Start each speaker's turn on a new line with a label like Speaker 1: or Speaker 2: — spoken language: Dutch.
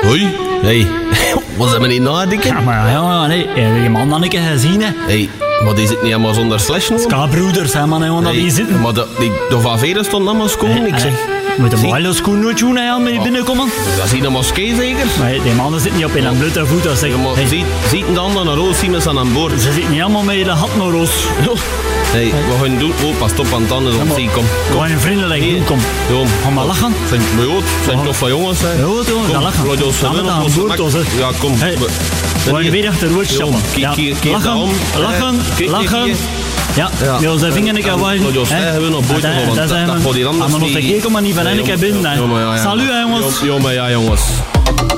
Speaker 1: Hoi. Hey. Wat zijn we niet nadenken?
Speaker 2: Ja, maar ja, nee. Je man dan een keer gezien, hè.
Speaker 1: Hey, maar die zit niet helemaal zonder slash nog?
Speaker 2: Ska-broeders, hè, man, jongen, dat die zitten.
Speaker 1: Maar de van Veren stond allemaal schoon, ik zeg.
Speaker 2: Moet de Milo schoen nooit doen, hè, met die binnenkomen?
Speaker 1: Dat is hier een moskee zeker?
Speaker 2: Nee, die mannen zitten niet op in een blote voet. Dat zeggen,
Speaker 1: Maar ziet de anderen naar roos, zien we staan aan boord.
Speaker 2: ze zitten niet allemaal met de hat naar roos.
Speaker 1: Hey, we gaan doen. Oh, pas op aan het tanden op zee, kom.
Speaker 2: Gewoon een vriendelijk doen, kom.
Speaker 1: Kom.
Speaker 2: Ga maar lachen.
Speaker 1: Zijn toch van jongens, hè?
Speaker 2: Ja, jongens, ga lachen.
Speaker 1: Laat
Speaker 2: Gaan we aan boord, ons, hè.
Speaker 1: Ja, kom.
Speaker 2: Hey, we gaan weer achterover stappen. Ja, lachen. Ja, ja, zijn vinger ik aan
Speaker 1: hebben we nog bootje
Speaker 2: dat zijn we. Aan de nog te kijken, maar niet van een keer binnen. Salut, jongens.
Speaker 1: Ja, maar ja, jongens.